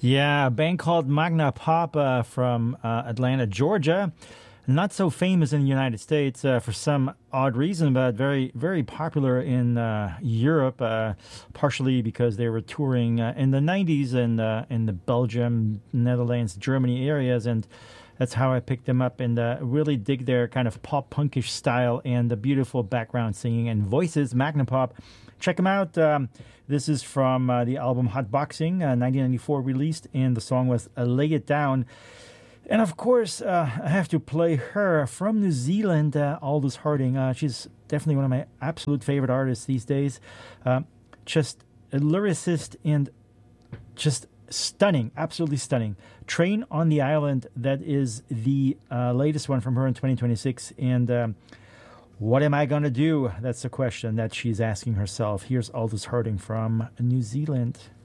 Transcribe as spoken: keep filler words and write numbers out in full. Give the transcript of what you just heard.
Yeah, a band called Magna Pop uh, from uh, Atlanta, Georgia. Not so famous in the United States uh, for some odd reason, but very, very popular in uh, Europe, uh, partially because they were touring uh, in the nineties in, uh, in the Belgium, Netherlands, Germany areas, and that's how I picked them up and uh, really dig their kind of pop-punkish style and the beautiful background singing and voices, Magna Pop. Check them out. Um, this is from uh, the album Hot Boxing, uh, nineteen ninety-four released, and the song was uh, Lay It Down. And of course, uh, I have to play her from New Zealand, uh, Aldous Harding. Uh, she's definitely one of my absolute favorite artists these days. Uh, just a lyricist and just stunning, absolutely stunning. Train on the Island, that is the uh, latest one from her in twenty twenty-six. And um, what am I going to do? That's the question that she's asking herself. Here's Aldous Harding from New Zealand.